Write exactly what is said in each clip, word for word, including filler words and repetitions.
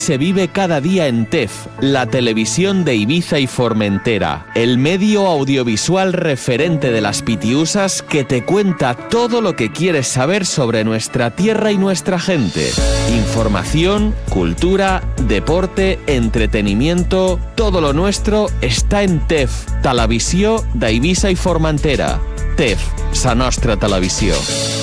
Se vive cada día en T E F, la televisión de Ibiza y Formentera, el medio audiovisual referente de las Pitiusas que te cuenta todo lo que quieres saber sobre nuestra tierra y nuestra gente. Información, cultura, deporte, entretenimiento, todo lo nuestro está en T E F, Televisió d'Eivissa i Formentera. T E F, sa nostra televisió.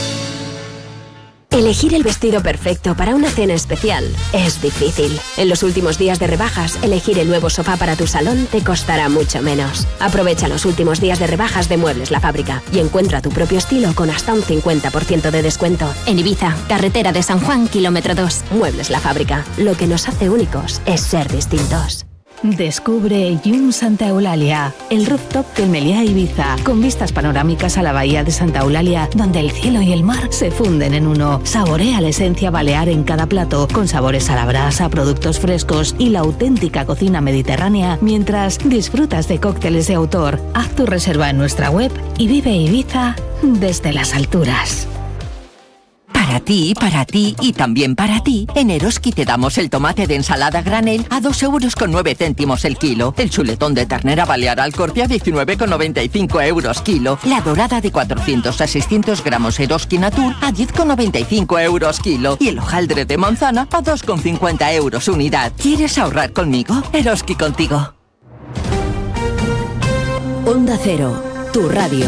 Elegir el vestido perfecto para una cena especial es difícil. En los últimos días de rebajas, elegir el nuevo sofá para tu salón te costará mucho menos. Aprovecha los últimos días de rebajas de Muebles La Fábrica y encuentra tu propio estilo con hasta un cincuenta por ciento de descuento. En Ibiza, carretera de San Juan, kilómetro dos. Muebles La Fábrica. Lo que nos hace únicos es ser distintos. Descubre Yum Santa Eulalia, el rooftop del Meliá Ibiza, con vistas panorámicas a la bahía de Santa Eulalia, donde el cielo y el mar se funden en uno. Saborea la esencia balear en cada plato, con sabores a la brasa, productos frescos y la auténtica cocina mediterránea, mientras disfrutas de cócteles de autor. Haz tu reserva en nuestra web y vive Ibiza desde las alturas. Para ti, para ti y también para ti, en Eroski te damos el tomate de ensalada granel a dos euros con nueve céntimos el kilo, el chuletón de ternera balear Alcorte a diecinueve con noventa y cinco euros kilo, la dorada de cuatrocientos a seiscientos gramos Eroski Natur a diez con noventa y cinco euros kilo y el hojaldre de manzana a dos con cincuenta euros unidad. ¿Quieres ahorrar conmigo? Eroski contigo. Onda Cero, tu radio.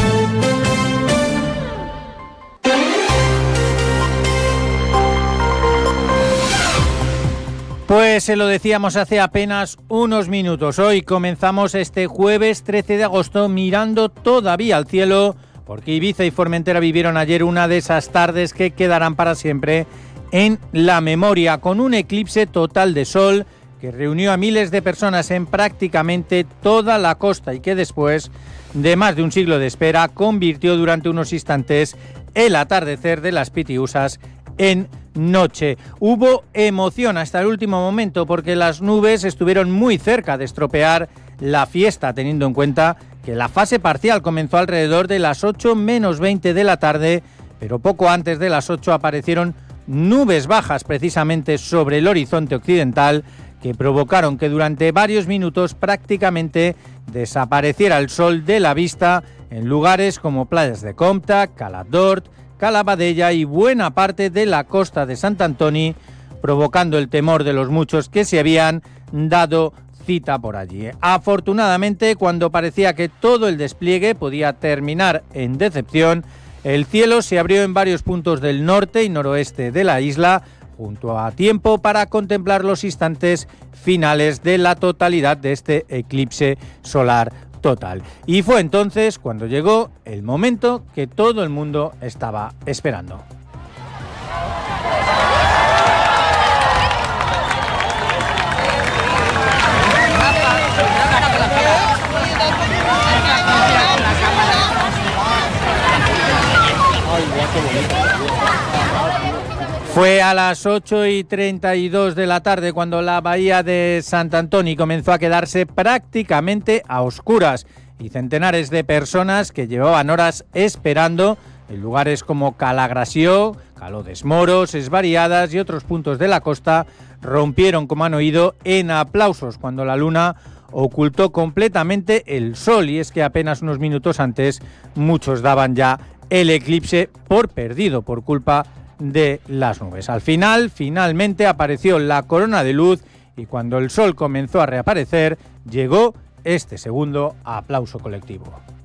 Pues se lo decíamos hace apenas unos minutos. Hoy comenzamos este jueves trece de agosto mirando todavía al cielo, porque Ibiza y Formentera vivieron ayer una de esas tardes que quedarán para siempre en la memoria, con un eclipse total de sol que reunió a miles de personas en prácticamente toda la costa y que después de más de un siglo de espera convirtió durante unos instantes el atardecer de las Pitiusas en noche. Hubo emoción hasta el último momento porque las nubes estuvieron muy cerca de estropear la fiesta, teniendo en cuenta que la fase parcial comenzó alrededor de las ocho menos veinte de la tarde, pero poco antes de las ocho aparecieron nubes bajas precisamente sobre el horizonte occidental que provocaron que durante varios minutos prácticamente desapareciera el sol de la vista en lugares como playas de Comta, Cala d'Hort, Cala Badella y buena parte de la costa de Sant Antoni, provocando el temor de los muchos que se habían dado cita por allí. Afortunadamente, cuando parecía que todo el despliegue podía terminar en decepción, el cielo se abrió en varios puntos del norte y noroeste de la isla, junto a tiempo para contemplar los instantes finales de la totalidad de este eclipse solar total. Y fue entonces cuando llegó el momento que todo el mundo estaba esperando. Fue a las ocho y treinta y dos de la tarde cuando la bahía de Sant Antoni comenzó a quedarse prácticamente a oscuras y centenares de personas que llevaban horas esperando en lugares como Calagrasió, Caló des Moros, Es Variadas y otros puntos de la costa rompieron, como han oído, en aplausos cuando la luna ocultó completamente el sol, y es que apenas unos minutos antes muchos daban ya el eclipse por perdido por culpa de las nubes. Al final, finalmente apareció la corona de luz y cuando el sol comenzó a reaparecer, llegó este segundo aplauso colectivo.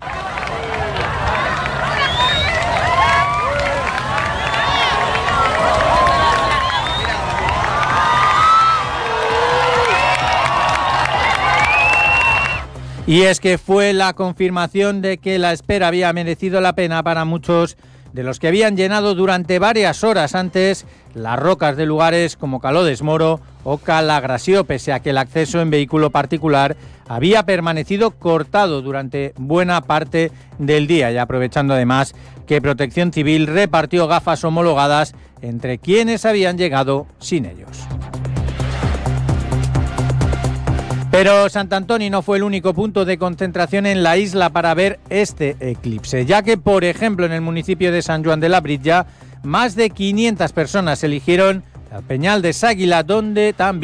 Y es que fue la confirmación de que la espera había merecido la pena para muchos de los que habían llenado durante varias horas antes las rocas de lugares como Caló des Moros o Calagrasió, pese a que el acceso en vehículo particular había permanecido cortado durante buena parte del día, y aprovechando además que Protección Civil repartió gafas homologadas entre quienes habían llegado sin ellos. Pero Sant Antoni no fue el único punto de concentración en la isla para ver este eclipse, ya que, por ejemplo, en el municipio de Sant Joan de Labritja, más de quinientas personas eligieron el Peñal de Ságila, donde también